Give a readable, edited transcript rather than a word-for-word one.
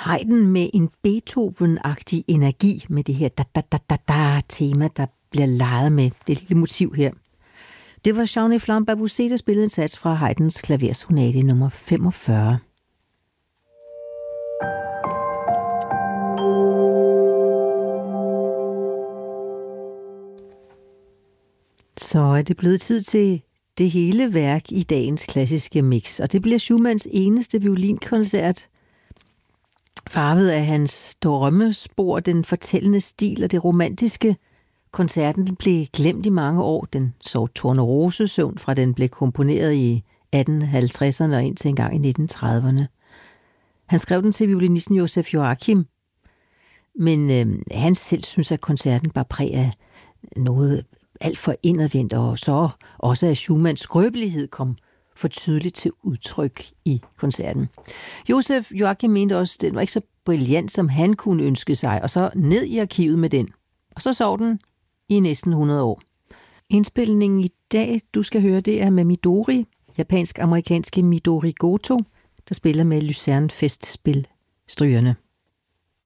Haydn med en Beethoven-agtig energi med det her da-da-da-da-da-tema, der bliver leget med det lille motiv her. Det var Jean Flamme Bavouzet, der spillede en sats fra Haydns klaversonate nummer 45. Så er det blevet tid til det hele værk i dagens klassiske mix, og det bliver Schumanns eneste violinkoncert, farvet af hans drømmespor, den fortællende stil og det romantiske. Koncerten blev glemt i mange år. Den så Tornerosesøvn fra den blev komponeret i 1850'erne og indtil en gang i 1930'erne. Han skrev den til violinisten Josef Joachim, men han selv synes, at koncerten var præg af noget alt for indadvendt, og så også at Schumanns skrøbelighed kom for tydeligt til udtryk i koncerten. Josef Joachim mente også, at den var ikke så brilliant, som han kunne ønske sig, og så ned i arkivet med den. Og så sov den i næsten 100 år. Indspilningen i dag, du skal høre, det er med Midori, japansk-amerikanske Midori Goto, der spiller med Lucerne Festspil strygerne.